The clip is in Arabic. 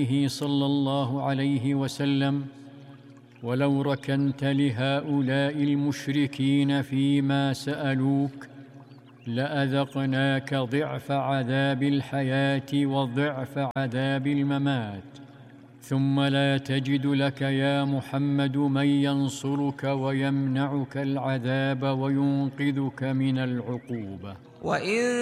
صلى الله عليه وسلم: ولو ركنت لهؤلاء المشركين فيما سألوك لأذقناك ضعف عذاب الحياة وضعف عذاب الممات، ثم لا تجد لك يا محمد من ينصرك ويمنعك العذاب وينقذك من العقوبة.